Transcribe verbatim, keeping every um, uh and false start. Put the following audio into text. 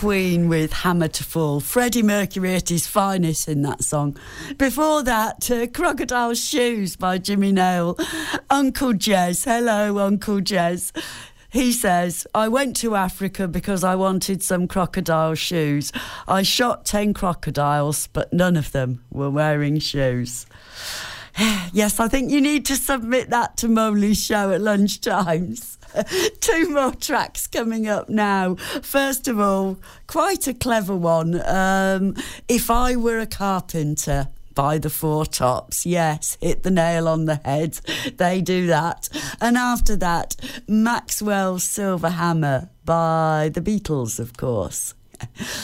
Queen with Hammer to Fall. Freddie Mercury at his finest in that song. Before that, uh, Crocodile Shoes by Jimmy Nail. Uncle Jez, hello Uncle Jez. He says, I went to Africa because I wanted some crocodile shoes. I shot ten crocodiles, but none of them were wearing shoes. Yes, I think you need to submit that to Molly's show at lunchtimes. Two more tracks coming up now. First of all, quite a clever one. Um, If I Were a Carpenter by the Four Tops. Yes, hit the nail on the head. They do that. And after that, Maxwell's Silver Hammer by the Beatles, of course.